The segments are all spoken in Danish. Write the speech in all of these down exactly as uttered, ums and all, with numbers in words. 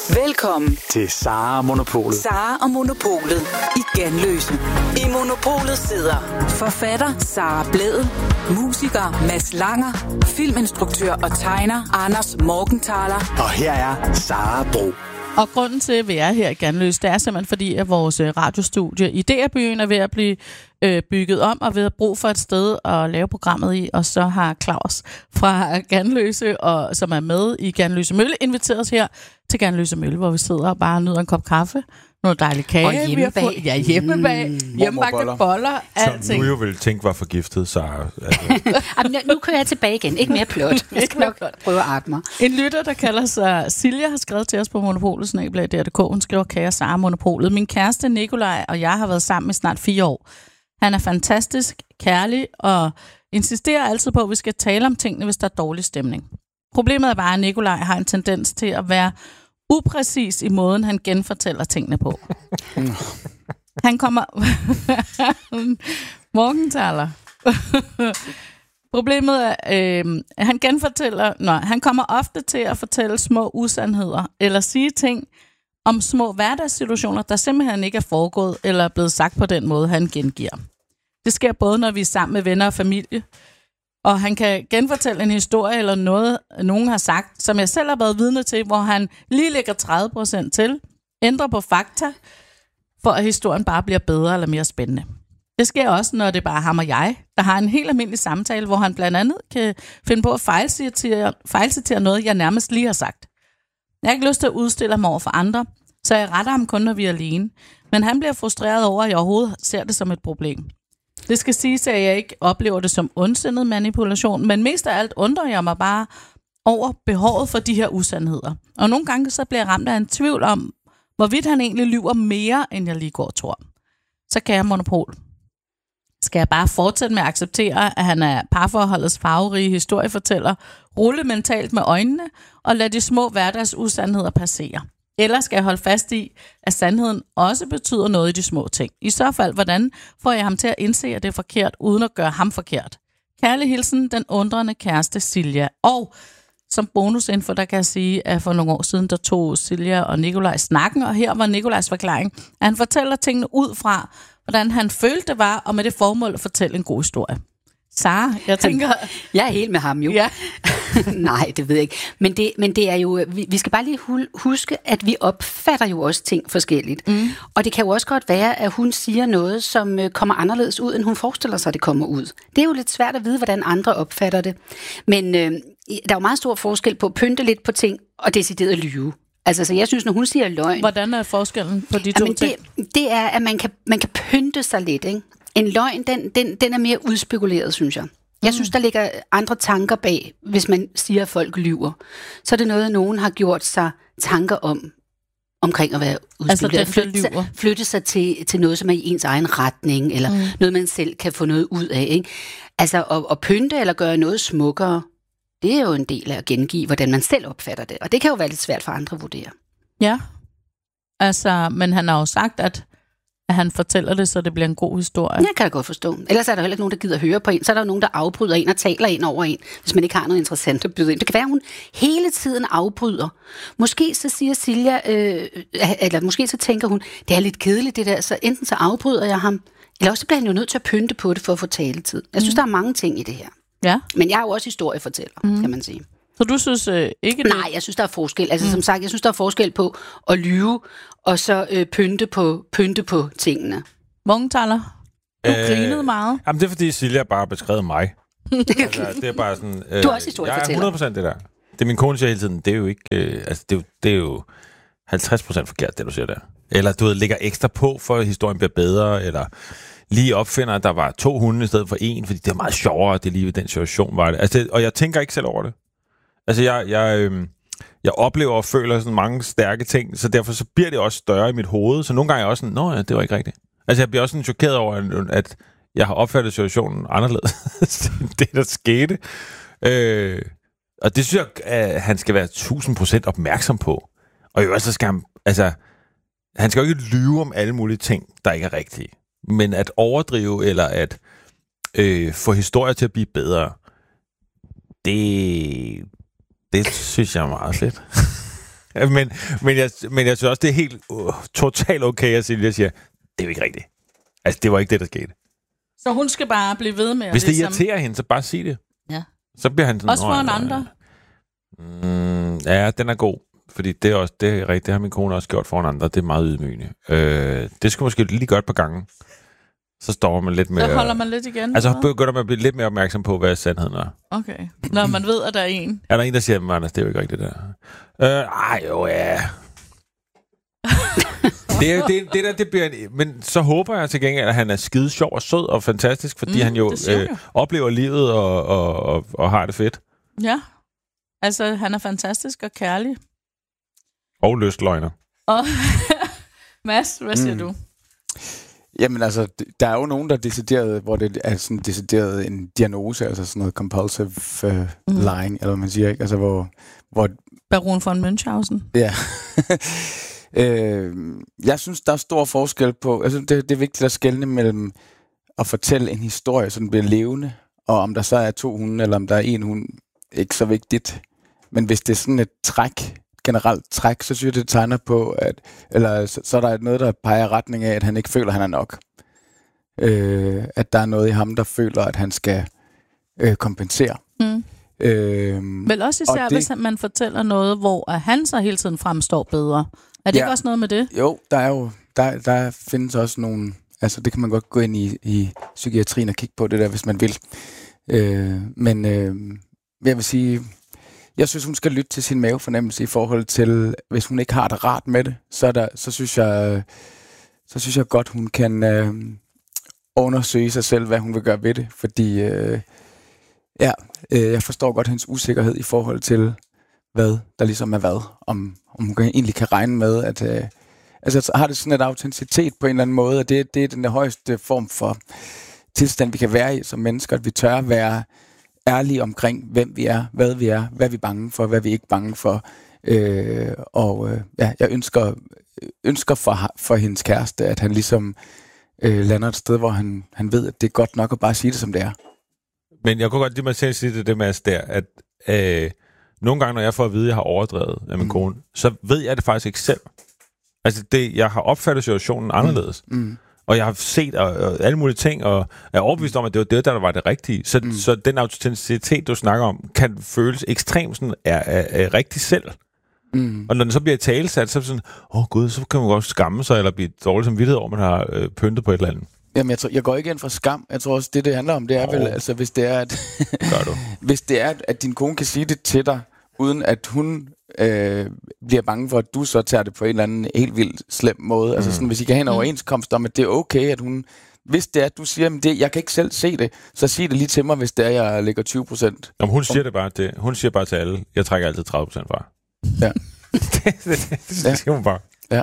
Velkommen til Sara og Monopolet. Sara og Monopolet i Ganløse. I Monopolet sidder forfatter Sara Blædel, musiker Mads Langer, filminstruktør og tegner Anders Morgenthaler. Og her er Sara Bro. Og grunden til, at vi er her i Ganløse, det er simpelthen fordi, at vores radiostudie i D R-byen er ved at blive øh, bygget om, og ved at bruge for et sted at lave programmet i. Og så har Claus fra Ganløse, og, som er med i Ganløse Mølle, inviteret os her til Ganløse Mølle, hvor vi sidder og bare nyder en kop kaffe, noget dejligt kage. Og hjemmebag. Fået, ja, hjemmebag. Mm. Hjemmebagte boller. Som alting. du jo ville tænke var forgiftet, så... Altså. Jamen, nu kører jeg tilbage igen. Ikke mere plot. Jeg skal nok prøve at arte mig. En lytter, der kalder sig Silja, har skrevet til os på Monopolet snabel-a D R punktum d k. Hun skriver, kære Sara Monopolet. Min kæreste Nikolaj og jeg har været sammen i snart fire år. Han er fantastisk, kærlig og insisterer altid på, at vi skal tale om tingene, hvis der er dårlig stemning. Problemet er bare, at Nikolaj har en tendens til at være upræcis i måden, han genfortæller tingene på. Han kommer... Morgenthaler. Problemet er, øh, han genfortæller... Nå, han kommer ofte til at fortælle små usandheder, eller sige ting om små hverdagssituationer, der simpelthen ikke er foregået, eller er blevet sagt på den måde, han gengiver. Det sker både, når vi er sammen med venner og familie, og han kan genfortælle en historie eller noget, nogen har sagt, som jeg selv har været vidne til, hvor han lige lægger tredive procent til, ændrer på fakta, for at historien bare bliver bedre eller mere spændende. Det sker også, når det er bare ham og jeg, der har en helt almindelig samtale, hvor han blandt andet kan finde på at fejlcitere, fejlcitere noget, jeg nærmest lige har sagt. Jeg har ikke lyst til at udstille ham over for andre, så jeg retter ham kun, når vi er alene. Men han bliver frustreret over, at jeg overhovedet ser det som et problem. Det skal siges, at jeg ikke oplever det som ondsindet manipulation, men mest af alt undrer jeg mig bare over behovet for de her usandheder. Og nogle gange så bliver jeg ramt af en tvivl om, hvorvidt han egentlig lyver mere, end jeg lige går og tror. Så kan jeg monopol. Skal jeg bare fortsætte med at acceptere, at han er parforholdets farverige historiefortæller, rulle mentalt med øjnene og lade de små hverdagsusandheder passere? Eller skal jeg holde fast i, at sandheden også betyder noget i de små ting? I så fald, hvordan får jeg ham til at indse, at det er forkert, uden at gøre ham forkert? Kærlig hilsen, den undrende kæreste Silja. Og som bonusinfo, der kan jeg sige, at for nogle år siden, der tog Silja og Nikolaj snakken, og her var Nikolajs forklaring, at han fortæller tingene ud fra, hvordan han følte det var, og med det formål at fortælle en god historie. Sara, jeg tænker... Jeg er helt med ham jo. Ja. Nej, det ved jeg ikke. Men det, men det er jo... Vi, vi skal bare lige huske, at vi opfatter jo også ting forskelligt. Mm. Og det kan jo også godt være, at hun siger noget, som kommer anderledes ud, end hun forestiller sig, at det kommer ud. Det er jo lidt svært at vide, hvordan andre opfatter det. Men øh, der er jo meget stor forskel på at pynte lidt på ting, og decideret lyve. Altså, så jeg synes, når hun siger løgn... Hvordan er forskellen på de to jamen, ting? Det, det er, at man kan, man kan pynte sig lidt, ikke? En løgn, den, den, den er mere udspekuleret, synes jeg. Jeg mm. synes, der ligger andre tanker bag, hvis man siger, at folk lyver. Så er det noget, nogen har gjort sig tanker om, omkring at være udspekuleret. Altså, flytte, sig, flytte sig til, til noget, som er i ens egen retning, eller mm. noget, man selv kan få noget ud af, ikke? Altså, at, at pynte eller gøre noget smukkere, det er jo en del af at gengive, hvordan man selv opfatter det. Og det kan jo være lidt svært for andre at vurdere. Ja, altså, men han har jo sagt, at, at han fortæller det, så det bliver en god historie. Jeg kan da godt forstå. Ellers er der heller ikke nogen, der gider høre på en. Så er der jo nogen, der afbryder en og taler ind over en, hvis man ikke har noget interessant at byde ind. Det kan være, at hun hele tiden afbryder. Måske så siger Silja, øh, eller måske så tænker hun, det er lidt kedeligt det der, så enten så afbryder jeg ham, eller også bliver han jo nødt til at pynte på det for at få taletid. Jeg synes, mm. der er mange ting i det her. Ja. Men jeg er jo også historiefortæller, mm. kan man sige. Så du synes øh, ikke det? Nej, jeg synes, der er forskel. Altså, mm. som sagt, jeg synes, der er forskel på at lyve, og så øh, pynte, på, pynte på tingene. Morgenthaler, du øh, grinede meget. Jamen, det er, fordi Silja bare har beskrevet mig. Altså, det er bare sådan... Øh, du er også historiefortæller. Jeg er hundrede procent det der. Det min kone siger hele tiden, det er jo ikke... Øh, altså, det er jo, det er jo halvtreds procent forkert, det du siger der. Eller du ved, lægger ekstra på, for at historien bliver bedre, eller... lige opfinder, at der var to hunde i stedet for en, fordi det er meget sjovere, det lige ved den situation var det. Altså, det, og jeg tænker ikke selv over det. Altså, jeg, jeg, øh, jeg oplever og føler sådan mange stærke ting, så derfor så bliver det også større i mit hoved, så nogle gange er jeg også sådan, nå ja, det var ikke rigtigt. Altså, jeg bliver også sådan chokeret over, at jeg har opfattet situationen anderledes. Det, der skete. Øh, og det synes jeg, at han skal være tusind procent opmærksom på. Og jo også skal han, altså, han skal jo ikke lyve om alle mulige ting, der ikke er rigtige. Men at overdrive, eller at øh, få historier til at blive bedre, det, det synes jeg er meget fedt. men, men, jeg, men jeg synes også, det er helt uh, totalt okay, at Silja siger, det er jo ikke rigtigt. Altså, det var ikke det, der skete. Så hun skal bare blive ved med at... Hvis det ligesom... irriterer hende, så bare sig det. Ja. Så bliver han sådan... Også for en andre. Mm, ja, den er god. Fordi det er også det er rigtigt. Det har min kone også gjort foran andre. Det er meget ydmygende. Øh, det skal måske lige gøre et par gange. Så står man lidt mere... Så holder man lidt igen? Altså, begynder man at blive lidt mere opmærksom på, hvad sandheden er. Okay. Når man ved, at der er en. Er der en, der siger, Anders, det er jo ikke rigtigt, det der. Øh, ej, jo, ja. det, er, det, det der, det bliver... En, men så håber jeg til gengæld, at han er skide sjov og sød og fantastisk, fordi mm, han jo øh, oplever livet og, og, og, og har det fedt. Ja. Altså, han er fantastisk og kærlig. Og lystløgner. Og Mads, hvad siger mm. du? Jamen altså, der er jo nogen, der er decideret, hvor det er sådan decideret en diagnose, altså sådan noget compulsive uh, mm. lying, eller hvad man siger, ikke? Altså hvor... hvor Baron von Münchhausen. Ja. øh, jeg synes, der er stor forskel på... Altså, det, det er vigtigt at skelne mellem at fortælle en historie, så den bliver levende, og om der så er to hunde, eller om der er en hund, ikke så vigtigt. Men hvis det er sådan et træk, generelt træk, så synes jeg, det tegner på, at eller så, så er der noget, der peger retning af, at han ikke føler, at han er nok. Øh, at der er noget i ham, der føler, at han skal øh, kompensere. Mm. Øh, Vel også især, det, hvis man fortæller noget, hvor han så hele tiden fremstår bedre. Er det ja, ikke også noget med det? Jo, der er jo der, der findes også nogle... Altså, det kan man godt gå ind i, i psykiatrien og kigge på det der, hvis man vil. Øh, men øh, jeg vil sige... Jeg synes, hun skal lytte til sin mavefornemmelse i forhold til, hvis hun ikke har det rart med det, så, der, så, synes, jeg, så synes jeg godt, hun kan øh, undersøge sig selv, hvad hun vil gøre ved det. Fordi øh, ja, øh, jeg forstår godt hendes usikkerhed i forhold til, hvad der ligesom er hvad. Om, om hun kan, egentlig kan regne med, at øh, altså, har det sådan et autenticitet på en eller anden måde, og det, det er den der højeste form for tilstand, vi kan være i som mennesker, at vi tør være ærlige omkring, hvem vi er, hvad vi er, hvad vi er bange for, hvad vi ikke er bange for. Øh, og øh, ja, jeg ønsker, ønsker for, for hendes kæreste, at han ligesom øh, lander et sted, hvor han, han ved, at det er godt nok at bare sige det, som det er. Men jeg kunne godt lige mig selv sige det, det Mads, der, at øh, nogle gange, når jeg får at vide, at jeg har overdrevet af min mm. kone, så ved jeg det faktisk ikke selv. Altså, det, jeg har opfattet situationen anderledes. Mm. Mm. Og jeg har set og, og alle mulige ting, og er overbevist om, at det var det, der var det rigtige. Så, mm. så den autenticitet, du snakker om, kan føles ekstremt sådan, er, er, er rigtig selv. Mm. Og når den så bliver talesat, så er det sådan, åh oh, gud, så kan man godt skamme sig, eller blive dårlig samvittighed over, at man har øh, pyntet på et eller andet. Jamen, jeg, tror, jeg går ikke ind for skam. Jeg tror også, det, det handler om, det er oh. vel, altså, hvis det er, at, Gør du. hvis det er, at din kone kan sige det til dig, uden at hun øh, bliver bange for, at du så tager det på en eller anden helt vildt slem måde. Mm. Altså sådan, hvis I kan have en overenskomst om, at det er okay, at hun... Hvis det er, at du siger, at det, jeg kan ikke selv se det, så sig det lige til mig, hvis det er, jeg lægger tyve procent. Jamen, hun siger det bare til, hun siger bare til alle, jeg trækker altid tredive procent fra. Ja. det, det, det, det, det siger hun bare. Ja.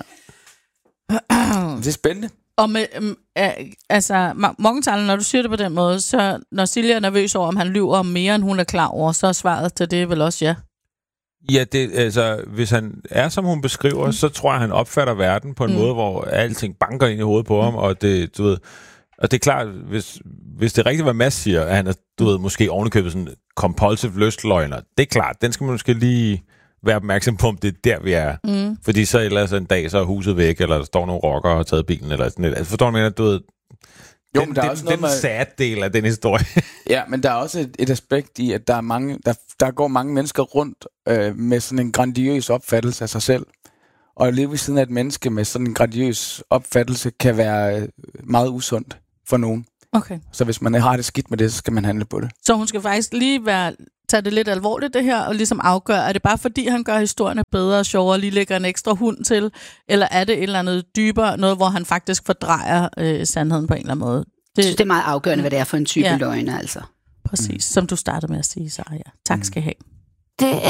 Det er spændende. Og med, um, altså, Morgenthaler, når du siger det på den måde, så når Silja er nervøs over, om han lyver om mere, end hun er klar over, så er svaret til det vel også ja. Ja, det, altså, hvis han er, som hun beskriver, mm. så tror jeg, han opfatter verden på en mm. måde, hvor alting banker ind i hovedet på ham, og det, du ved, og det er klart, hvis, hvis det er rigtigt, hvad Mads siger, at han er, du ved, måske ovenikøbet sådan compulsive lystløgner, det er klart, den skal man måske lige være opmærksom på, om det er der, vi er. Mm. Fordi så ellers en dag, så er huset væk, eller der står nogle rockere og har taget bilen, eller sådan noget. Altså, forstår du, at du ved, jo, den, men der er den, også noget den med... sad del af den historie. Ja, men der er også et, et aspekt i, at der er mange, der, der går mange mennesker rundt øh, med sådan en grandiøs opfattelse af sig selv. Og at leve ved siden af et menneske med sådan en grandiøs opfattelse kan være meget usundt for nogen. Okay. Så hvis man har det skidt med det, så skal man handle på det. Så hun skal faktisk lige være, tage det lidt alvorligt det her, og ligesom afgøre, er det bare fordi, han gør historierne bedre og sjovere, og lige lægger en ekstra hund til, eller er det et eller andet dybere, noget, hvor han faktisk fordrejer øh, sandheden på en eller anden måde? Det, jeg synes, det er meget afgørende, hvad det er for en type ja. løgne, altså. Præcis, mm. som du startede med at sige, Sarah. Tak skal I have. Det